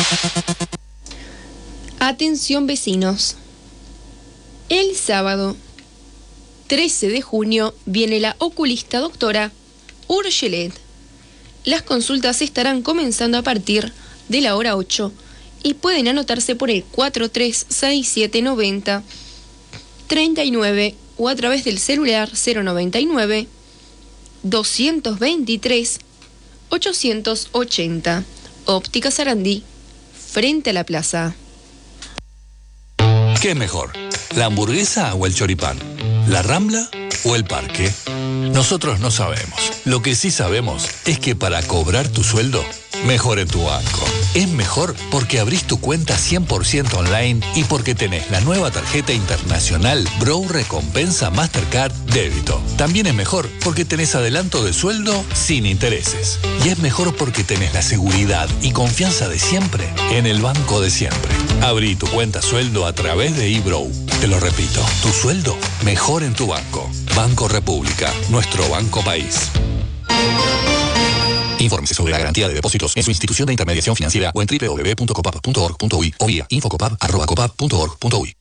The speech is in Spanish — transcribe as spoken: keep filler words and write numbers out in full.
Atención vecinos. El sábado trece de junio viene la oculista doctora Urgelet. Las consultas estarán comenzando a partir de la hora ocho y pueden anotarse por el cuatro tres seis siete nueve cero tres nueve o a través del celular cero noventa y nueve doscientos veintitrés ochocientos ochenta. Óptica Sarandí, frente a la plaza. ¿Qué es mejor? ¿La hamburguesa o el choripán? ¿La Rambla o el parque? Nosotros no sabemos. Lo que sí sabemos es que para cobrar tu sueldo, mejor en tu banco. Es mejor porque abrís tu cuenta cien por ciento online y porque tenés la nueva tarjeta internacional Bro Recompensa Mastercard Débito. También es mejor porque tenés adelanto de sueldo sin intereses. Y es mejor porque tenés la seguridad y confianza de siempre en el banco de siempre. Abrí tu cuenta sueldo a través de eBrow. Te lo repito, tu sueldo mejor en tu banco. Banco República, nuestro banco país. Infórmese sobre la garantía de depósitos en su institución de intermediación financiera o en doble u doble u doble u punto copap punto org punto uy o vía infocopap arroba copap punto org punto uy.